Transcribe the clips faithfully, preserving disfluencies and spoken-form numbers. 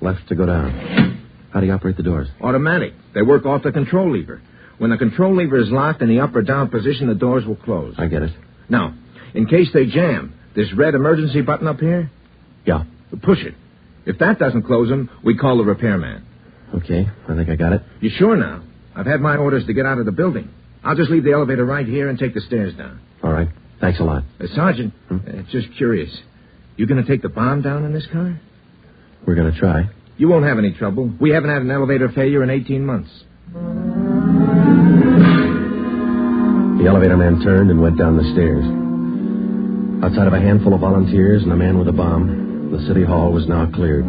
Left to go down. How do you operate the doors? Automatic. They work off the control lever. When the control lever is locked in the up or down position, the doors will close. I get it. Now, in case they jam, this red emergency button up here? Yeah. Push it. If that doesn't close them, we call the repairman. Okay, I think I got it. You sure now? I've had my orders to get out of the building. I'll just leave the elevator right here and take the stairs down. All right. Thanks a lot. Uh, Sergeant, hmm? uh, just curious. You going to take the bomb down in this car? We're going to try. You won't have any trouble. We haven't had an elevator failure in eighteen months. The elevator man turned and went down the stairs. Outside of a handful of volunteers and a man with a bomb, the city hall was now cleared.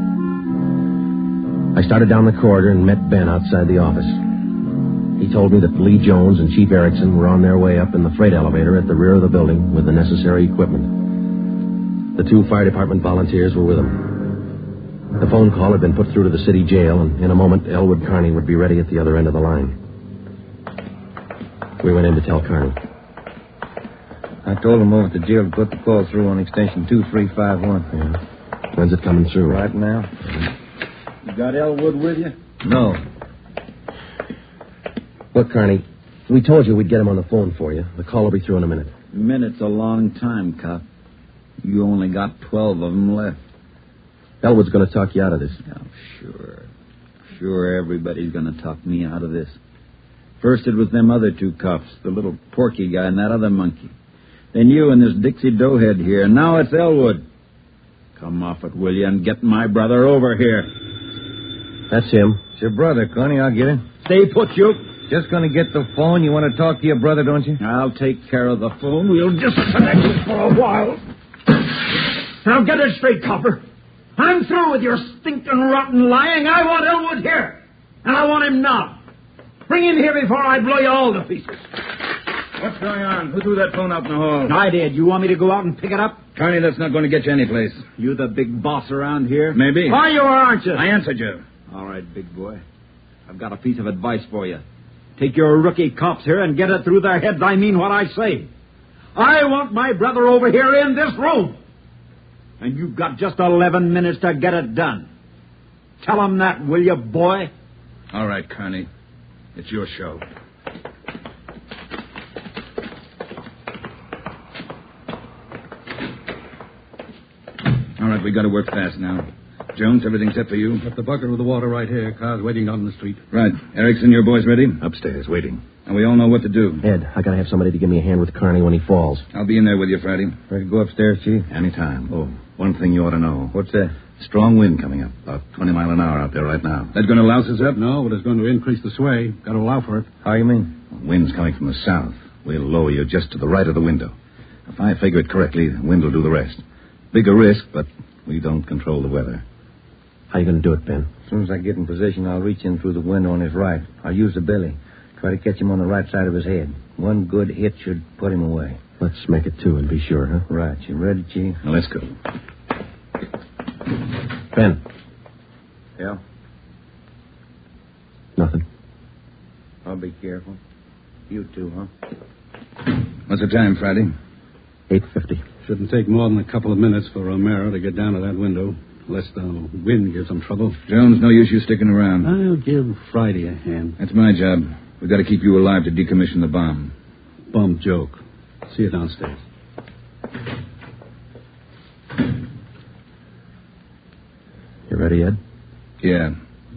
I started down the corridor and met Ben outside the office. He told me that Lee Jones and Chief Erickson were on their way up in the freight elevator at the rear of the building with the necessary equipment. The two fire department volunteers were with them. The phone call had been put through to the city jail, and in a moment, Elwood Carney would be ready at the other end of the line. We went in to tell Carney. I told him over at the jail to put the call through on extension two three five one. Yeah. When's it coming through? Right now. Mm-hmm. You got Elwood with you? No. Look, Carney, we told you we'd get him on the phone for you. The call will be through in a minute. A minute's a long time, cop. You only got twelve of them left. Elwood's going to talk you out of this. Oh, sure. Sure, everybody's going to talk me out of this. First it was them other two cops, the little Porky guy and that other monkey. Then you and this Dixie Doughhead here, and now it's Elwood. Come off it, will you, and get my brother over here. That's him. It's your brother, Connie. I'll get him. Stay put, you. Just going to get the phone. You want to talk to your brother, don't you? I'll take care of the phone. We'll just connect it for a while. Now get it straight, copper. I'm through with your stinking rotten lying. I want Elwood here. And I want him now. Bring him here before I blow you all to pieces. What's going on? Who threw that phone out in the hall? I did. You want me to go out and pick it up? Carney, that's not going to get you anyplace. You the big boss around here? Maybe. Are you or aren't you? I answered you. All right, big boy. I've got a piece of advice for you. Take your rookie cops here and get it through their heads I mean what I say. I want my brother over here in this room. And you've got just eleven minutes to get it done. Tell him that, will you, boy? All right, Carney. It's your show. All right, we got to work fast now. Jones, everything set for you? Got the bucket with the water right here. Car's waiting out in the street. Right. Erickson, your boys ready? Upstairs, waiting. And we all know what to do. Ed, I got to have somebody to give me a hand with Carney when he falls. I'll be in there with you, Friday. Ready to go upstairs, Chief? Anytime. Oh, one thing you ought to know. What's that? Strong wind coming up. About twenty mile an hour out there right now. That going to louse us up? No, but it's going to increase the sway. Got to allow for it. How you mean? Wind's coming from the south. We'll lower you just to the right of the window. If I figure it correctly, the wind will do the rest. Bigger risk, but we don't control the weather. How you going to do it, Ben? As soon as I get in position, I'll reach in through the window on his right. I'll use the belly. Try to catch him on the right side of his head. One good hit should put him away. Let's make it two and be sure, huh? Right. You ready, Chief? Now, let's go. Ben. Yeah? Nothing. I'll be careful. You too, huh? What's the time, Friday? eight fifty. Shouldn't take more than a couple of minutes for Romero to get down to that window, unless the wind gives him trouble. Jones, no use you sticking around. I'll give Friday a hand. That's my job. We've got to keep you alive to decommission the bomb. Bum joke. See you downstairs. You ready, Ed? Yeah.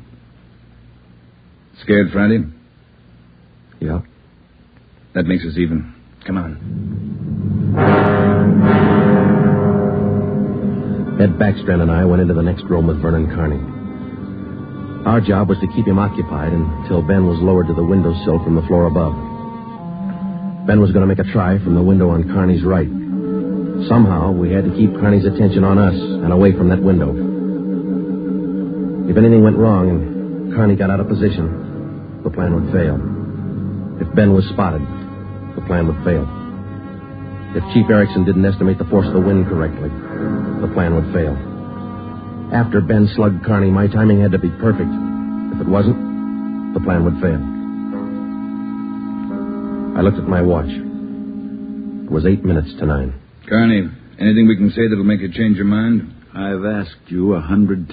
Scared, Friday? Yeah. That makes us even. Come on. Ed Backstrand and I went into the next room with Vernon Carney. Our job was to keep him occupied until Ben was lowered to the windowsill from the floor above. Ben was going to make a try from the window on Carney's right. Somehow, we had to keep Carney's attention on us and away from that window. If anything went wrong and Carney got out of position, the plan would fail. If Ben was spotted, the plan would fail. If Chief Erickson didn't estimate the force of the wind correctly, the plan would fail. After Ben slugged Carney, my timing had to be perfect. If it wasn't, the plan would fail. I looked at my watch. It was eight minutes to nine. Carney, anything we can say that'll make you change your mind? I've asked you a hundred times.